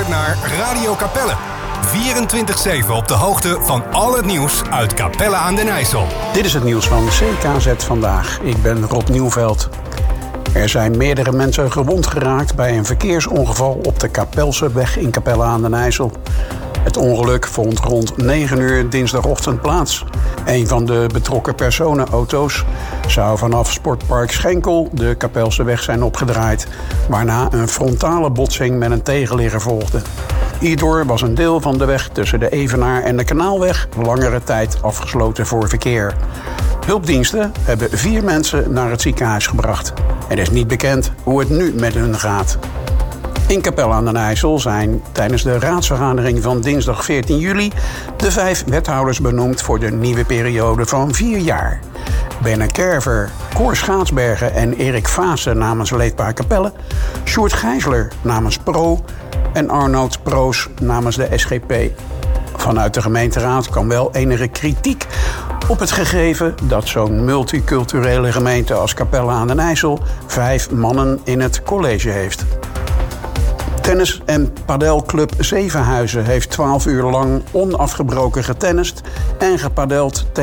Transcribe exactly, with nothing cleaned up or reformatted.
luistert naar Radio Capelle. vierentwintig zeven op de hoogte van al het nieuws uit Capelle aan den IJssel. Dit is het nieuws van C K Z Vandaag. Ik ben Rob Nieuwveld. Er zijn meerdere mensen gewond geraakt bij een verkeersongeval op de Kapelseweg in Capelle aan den IJssel. Het ongeluk vond rond negen uur dinsdagochtend plaats. Een van de betrokken personenauto's zou vanaf Sportpark Schenkel de Kapelseweg zijn opgedraaid, waarna een frontale botsing met een tegenligger volgde. Hierdoor was een deel van de weg tussen de Evenaar en de Kanaalweg langere tijd afgesloten voor verkeer. Hulpdiensten hebben vier mensen naar het ziekenhuis gebracht. Het is niet bekend hoe het nu met hun gaat. In Capelle aan den IJssel zijn tijdens de raadsvergadering van dinsdag veertien juli... de vijf wethouders benoemd voor de nieuwe periode van vier jaar. Benne Kerver, Cor Schaatsbergen en Erik Vaassen namens Leefbaar Capelle, Sjoerd Gijsler namens Pro en Arnoud Proos namens de S G P. Vanuit de gemeenteraad kan wel enige kritiek op het gegeven dat zo'n multiculturele gemeente als Capelle aan den IJssel vijf mannen in het college heeft. Tennis- en padelclub Zevenhuizen heeft twaalf uur lang onafgebroken getennist en gepadeld tegen